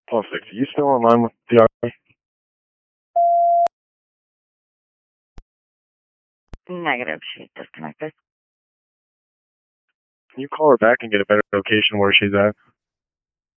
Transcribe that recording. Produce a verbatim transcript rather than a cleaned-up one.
Plus six. Are you still online with the Army? Negative. She's disconnected. Can you call her back and get a better location where she's at?